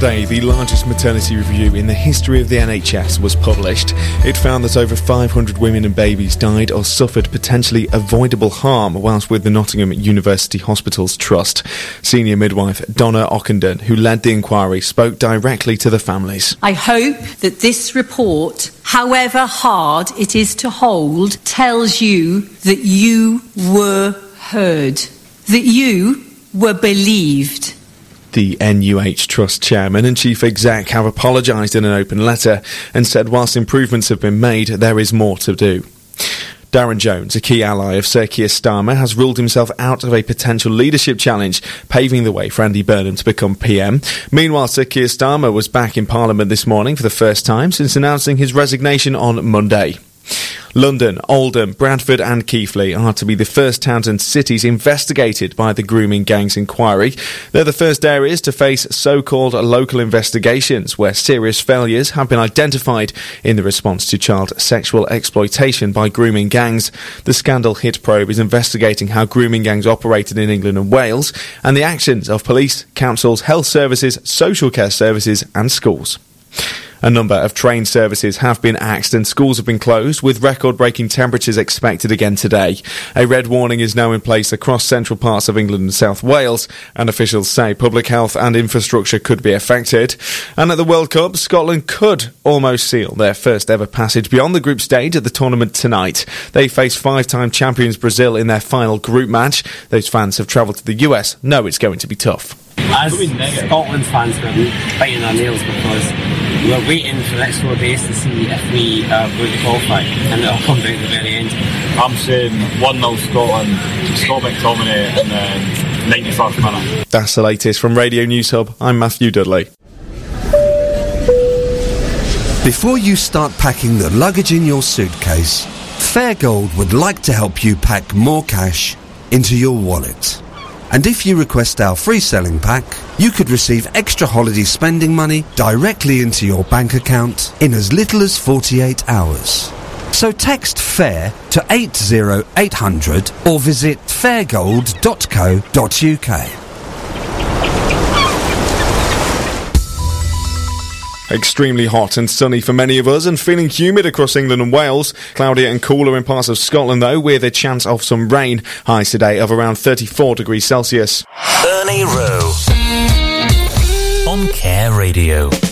Wednesday, the largest maternity review in the history of the NHS was published. It found that over 500 women and babies died or suffered potentially avoidable harm whilst with the Nottingham University Hospitals Trust. Senior midwife Donna Ockenden, who led the inquiry, spoke directly to the families. I hope that this report, however hard it is to hold, tells you that you were heard, that you were believed. The NUH Trust chairman and chief exec have apologised in an open letter and said whilst improvements have been made, there is more to do. Darren Jones, a key ally of Sir Keir Starmer, has ruled himself out of a potential leadership challenge, paving the way for Andy Burnham to become PM. Meanwhile, Sir Keir Starmer was back in Parliament this morning for the first time since announcing his resignation on Monday. London, Oldham, Bradford and Keighley are to be the first towns and cities investigated by the Grooming Gangs inquiry. They're the first areas to face so-called local investigations where serious failures have been identified in the response to child sexual exploitation by grooming gangs. The scandal hit probe is investigating how grooming gangs operated in England and Wales and the actions of police, councils, health services, social care services and schools. A number of train services have been axed and schools have been closed, with record-breaking temperatures expected again today. A red warning is now in place across central parts of England and South Wales, and officials say public health and infrastructure could be affected. And at the World Cup, Scotland could almost seal their first ever passage beyond the group stage at the tournament tonight. They face five-time champions Brazil in their final group match. Those fans have travelled to the US, know it's going to be tough. As Scotland fans, we're biting our nails because we're waiting for the next 4 days to see if we are going to qualify, and it'll come down to the very end. I'm saying 1-0 Scotland, Scott McTominay in the 91st minute. That's the latest from Radio News Hub. I'm Matthew Dudley. Before you start packing the luggage in your suitcase, Fairgold would like to help you pack more cash into your wallet. And if you request our free selling pack, you could receive extra holiday spending money directly into your bank account in as little as 48 hours. So text FAIR to 80800 or visit fairgold.co.uk. Extremely hot and sunny for many of us and feeling humid across England and Wales. Cloudier and cooler in parts of Scotland though, with a chance of some rain. Highs today of around 34 degrees Celsius. Ernie Rowe on Care Radio.